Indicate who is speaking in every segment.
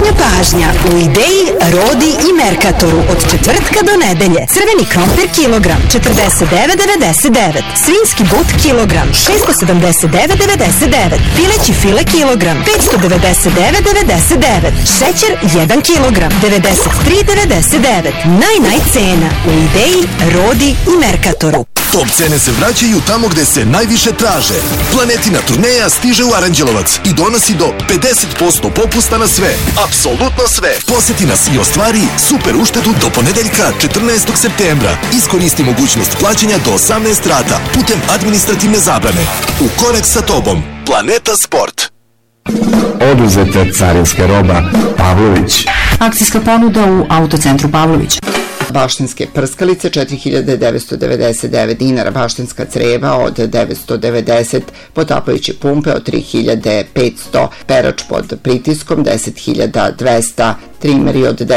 Speaker 1: Vaša pažnja, u Ideji, Rodi i Merkatoru od četvrtka do nedelje. Crveni krompir kilogram 49,99, svinjski but kilogram 679,99, pileći file kilogram 599,99, šećer 1 kilogram 93,99. Naj cena u Ideji, Rodi i Merkatoru.
Speaker 2: Top cene se vraćaju tamo gde se najviše traže. Planetina turneja stiže u Aranđelovac i donosi do 50% popusta na sve. Apsolutno sve. Poseti nas i ostvari super uštedu do ponedeljka 14. septembra. Iskoristi mogućnost plaćanja do 18 rata putem administrativne zabrane. U korak sa tobom. Planeta Sport.
Speaker 3: Oduzeta carinska roba Pavlović.
Speaker 4: Akcijska ponuda u Autocentru Pavlović.
Speaker 5: Baštinske prskalice 4.999 dinara, baštinska creva od 990, potapajuće pumpe od 3.500, perač pod pritiskom 10.200, trimeri od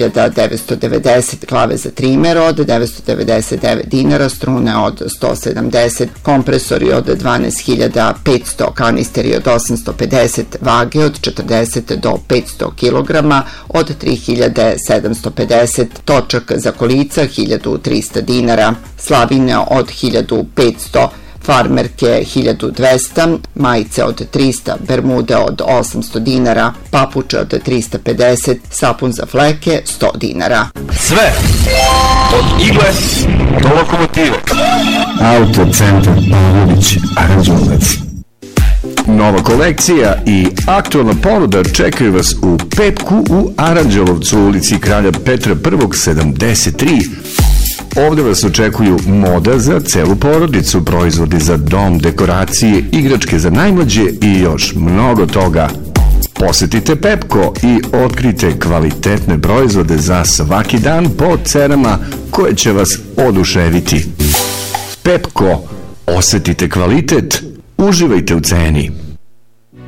Speaker 5: 9.990, klave za trimer od 999 dinara, strune od 170, kompresori od 12.500, kanisteri od 850, vage od 40 do 500 kg od 3.750, točak za kolica 1.300 dinara, slavine od 1.500, farmerke 1.200, majice od 300, bermude od 800 dinara, papuče od 350, sapun za fleke 100 dinara.
Speaker 6: Sve od igle do lokomotive.
Speaker 3: Autocentar Pavlović, Aranđelovac. Nova kolekcija i aktualna ponuda čekaju vas u Petku u Aranđelovcu, ulici Kralja Petra I 73. Ovde vas očekuju moda za celu porodicu, proizvodi za dom, dekoracije, igračke za najmlađe i još mnogo toga. Posetite Pepko i otkrite kvalitetne proizvode za svaki dan po cenama koje će vas oduševiti. Pepko, osetite kvalitet, uživajte u ceni.